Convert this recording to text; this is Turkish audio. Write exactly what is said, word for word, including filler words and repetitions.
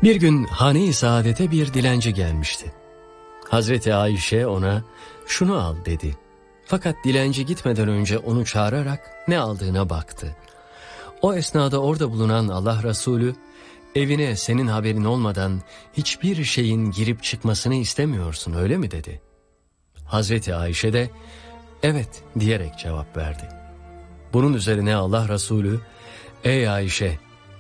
Bir gün hane-i saadete bir dilenci gelmişti. Hazreti Ayşe ona şunu al dedi. Fakat dilenci gitmeden önce onu çağırarak ne aldığına baktı. O esnada orada bulunan Allah Resulü, evine senin haberin olmadan hiçbir şeyin girip çıkmasını istemiyorsun öyle mi dedi. Hazreti Ayşe de evet diyerek cevap verdi. Bunun üzerine Allah Resulü, ey Ayşe